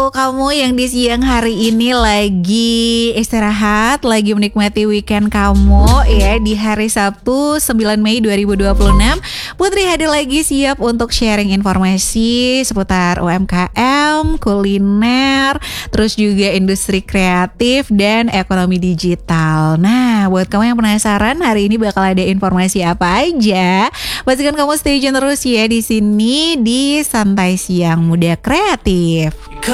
Kamu yang di siang hari ini lagi istirahat, lagi menikmati weekend kamu ya di hari Sabtu 9 Mei 2026. Putri hadir lagi siap untuk sharing informasi seputar UMKM, kuliner, terus juga industri kreatif dan ekonomi digital. Nah, buat kamu yang penasaran hari ini bakal ada informasi apa aja, pastikan kamu stay tune terus ya di sini di Santai Siang Muda Kreatif.